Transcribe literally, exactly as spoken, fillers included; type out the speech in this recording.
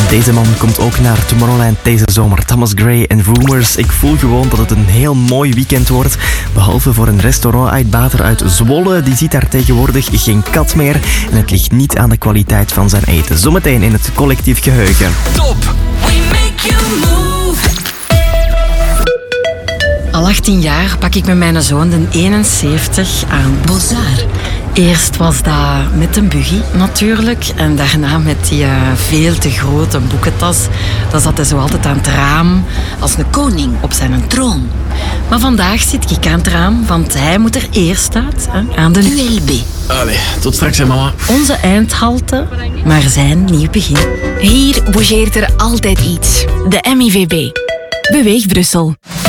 Deze man komt ook naar Tomorrowland deze zomer. Thomas Gray en Rumors. Ik voel gewoon dat het een heel mooi weekend wordt. Behalve voor een restaurantuitbater uit Zwolle. Die ziet daar tegenwoordig geen kat meer. En het ligt niet aan de kwaliteit van zijn eten. Zometeen in het collectief geheugen. Top! We make you move. Al achttien jaar pak ik met mijn zoon de eenenzeventig aan Bozar. Eerst was dat met een buggy natuurlijk. En daarna met die uh, veel te grote boekentas. Dan zat hij zo altijd aan het raam. Als een koning op zijn troon. Maar vandaag zit ik aan het raam. Want hij moet er eerst uit. Hè, aan de U L B. Allee, tot straks hè mama. Onze eindhalte. Maar zijn nieuw begin. Hier bougeert er altijd iets. De M I V B. Beweeg Brussel.